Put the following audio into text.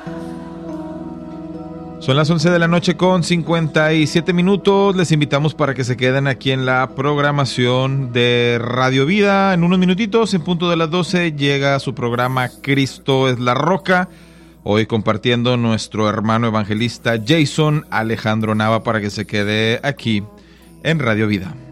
Son las 11 de la noche con 57 minutos. Les invitamos para que se queden aquí en la programación de Radio Vida. En unos minutitos, en punto de las 12, llega su programa Cristo es la Roca. Hoy compartiendo nuestro hermano evangelista Jason Alejandro Nava para que se quede aquí en Radio Vida.